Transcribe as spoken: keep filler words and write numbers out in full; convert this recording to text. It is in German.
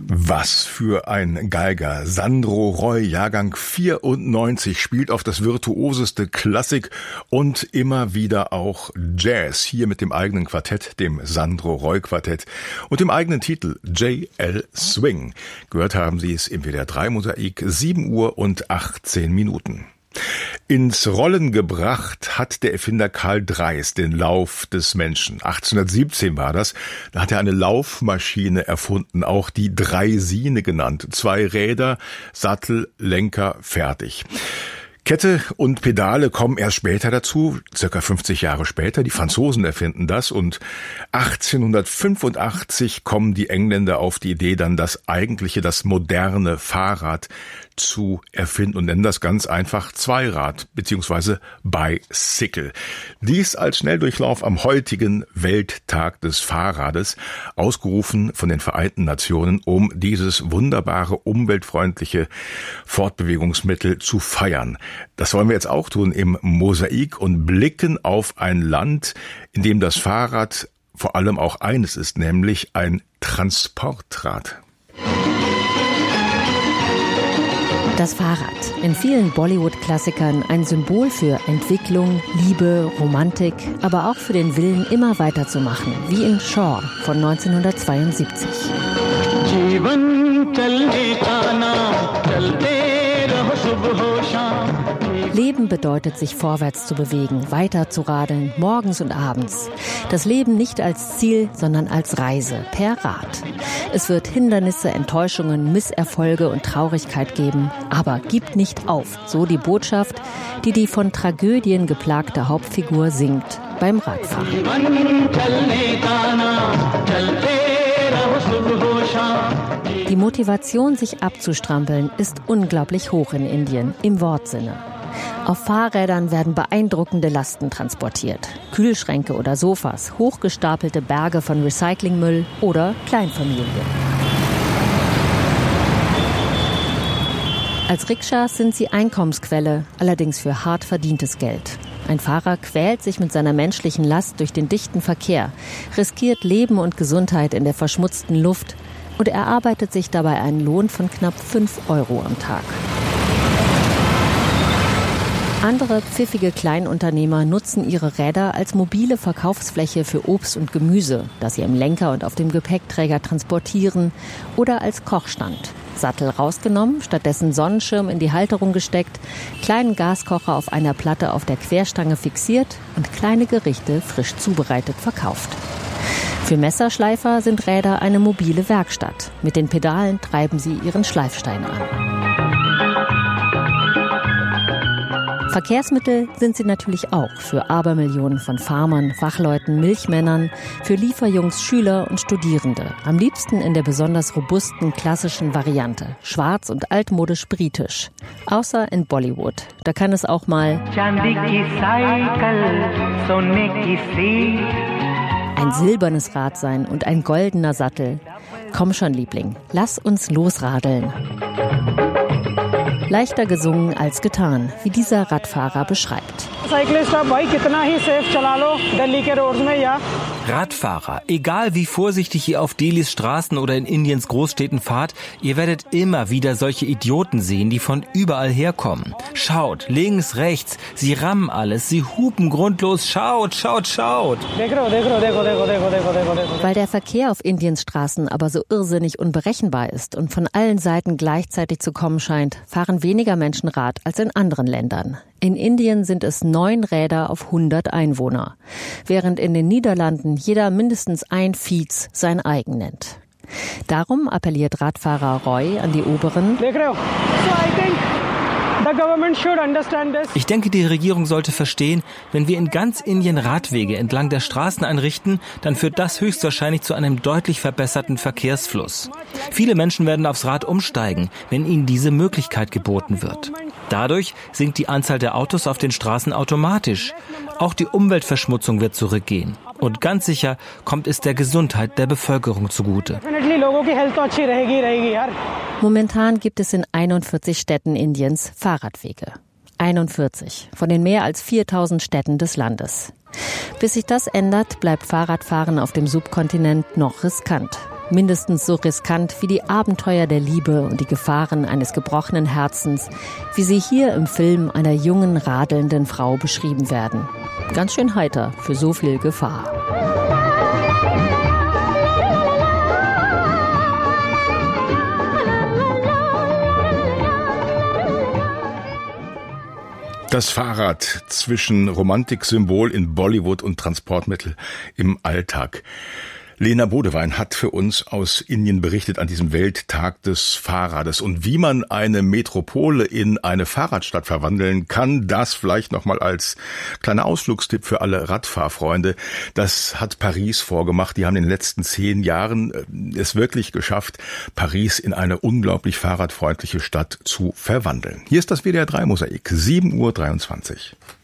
Was für ein Geiger. Sandro Roy, Jahrgang vierundneunzig, spielt auf das virtuoseste Klassik und immer wieder auch Jazz. Hier mit dem eigenen Quartett, dem Sandro Roy Quartett und dem eigenen Titel J L Swing. Gehört haben Sie es im W D R drei Mosaik, sieben Uhr und achtzehn Minuten. Ins Rollen gebracht hat der Erfinder Karl Dreis den Lauf des Menschen. achtzehnhundertsiebzehn war das. Da hat er eine Laufmaschine erfunden, auch die Draisine genannt. Zwei Räder, Sattel, Lenker, fertig. Kette und Pedale kommen erst später dazu, circa fünfzig Jahre später. Die Franzosen erfinden das und achtzehnhundertfünfundachtzig kommen die Engländer auf die Idee, dann das eigentliche, das moderne Fahrrad zu erfinden und nennen das ganz einfach Zweirad bzw. Bicycle. Dies als Schnelldurchlauf am heutigen Welttag des Fahrrades, ausgerufen von den Vereinten Nationen, um dieses wunderbare, umweltfreundliche Fortbewegungsmittel zu feiern. Das wollen wir jetzt auch tun im Mosaik und blicken auf ein Land, in dem das Fahrrad vor allem auch eines ist, nämlich ein Transportrad. Das Fahrrad, in vielen Bollywood-Klassikern ein Symbol für Entwicklung, Liebe, Romantik, aber auch für den Willen, immer weiterzumachen, wie in Shaw von neunzehnhundertzweiundsiebzig. Leben bedeutet, sich vorwärts zu bewegen, weiter zu radeln, morgens und abends. Das Leben nicht als Ziel, sondern als Reise, per Rad. Es wird Hindernisse, Enttäuschungen, Misserfolge und Traurigkeit geben, aber gib nicht auf, so die Botschaft, die die von Tragödien geplagte Hauptfigur singt beim Radfahren. Die Motivation, sich abzustrampeln, ist unglaublich hoch in Indien, im Wortsinne. Auf Fahrrädern werden beeindruckende Lasten transportiert. Kühlschränke oder Sofas, hochgestapelte Berge von Recyclingmüll oder Kleinfamilien. Als Rikschas sind sie Einkommensquelle, allerdings für hart verdientes Geld. Ein Fahrer quält sich mit seiner menschlichen Last durch den dichten Verkehr, riskiert Leben und Gesundheit in der verschmutzten Luft und erarbeitet sich dabei einen Lohn von knapp fünf Euro am Tag. Andere pfiffige Kleinunternehmer nutzen ihre Räder als mobile Verkaufsfläche für Obst und Gemüse, das sie im Lenker und auf dem Gepäckträger transportieren, oder als Kochstand. Sattel rausgenommen, stattdessen Sonnenschirm in die Halterung gesteckt, kleinen Gaskocher auf einer Platte auf der Querstange fixiert und kleine Gerichte frisch zubereitet verkauft. Für Messerschleifer sind Räder eine mobile Werkstatt. Mit den Pedalen treiben sie ihren Schleifstein an. Verkehrsmittel sind sie natürlich auch für Abermillionen von Farmern, Fachleuten, Milchmännern, für Lieferjungs, Schüler und Studierende. Am liebsten in der besonders robusten, klassischen Variante. Schwarz und altmodisch britisch. Außer in Bollywood. Da kann es auch mal ein silbernes Rad sein und ein goldener Sattel. Komm schon, Liebling, lass uns losradeln. Leichter gesungen als getan, wie dieser Radfahrer beschreibt. Radfahrer, egal wie vorsichtig ihr auf Delhis Straßen oder in Indiens Großstädten fahrt, ihr werdet immer wieder solche Idioten sehen, die von überall herkommen. Schaut, links, rechts, sie rammen alles, sie hupen grundlos, schaut, schaut, schaut. Weil der Verkehr auf Indiens Straßen aber so irrsinnig unberechenbar ist und von allen Seiten gleichzeitig zu kommen scheint, fahren weniger Menschen Rad als in anderen Ländern. In Indien sind es neun Räder auf hundert Einwohner, während in den Niederlanden jeder mindestens ein Fiez sein eigen nennt. Darum appelliert Radfahrer Roy an die Oberen: Ich denke, die Regierung sollte verstehen, wenn wir in ganz Indien Radwege entlang der Straßen einrichten, dann führt das höchstwahrscheinlich zu einem deutlich verbesserten Verkehrsfluss. Viele Menschen werden aufs Rad umsteigen, wenn ihnen diese Möglichkeit geboten wird. Dadurch sinkt die Anzahl der Autos auf den Straßen automatisch. Auch die Umweltverschmutzung wird zurückgehen. Und ganz sicher kommt es der Gesundheit der Bevölkerung zugute. Momentan gibt es in einundvierzig Städten Indiens Fahrradwege. einundvierzig von den mehr als viertausend Städten des Landes. Bis sich das ändert, bleibt Fahrradfahren auf dem Subkontinent noch riskant. mindestens so riskant wie die Abenteuer der Liebe und die Gefahren eines gebrochenen Herzens, wie sie hier im Film einer jungen, radelnden Frau beschrieben werden. Ganz schön heiter für so viel Gefahr. Das Fahrrad zwischen Romantiksymbol in Bollywood und Transportmittel im Alltag. Lena Bodewein hat für uns aus Indien berichtet an diesem Welttag des Fahrrades. Und wie man eine Metropole in eine Fahrradstadt verwandeln kann, das vielleicht nochmal als kleiner Ausflugstipp für alle Radfahrfreunde. Das hat Paris vorgemacht. Die haben in den letzten zehn Jahren es wirklich geschafft, Paris in eine unglaublich fahrradfreundliche Stadt zu verwandeln. Hier ist das W D R drei Mosaik, sieben Uhr dreiundzwanzig.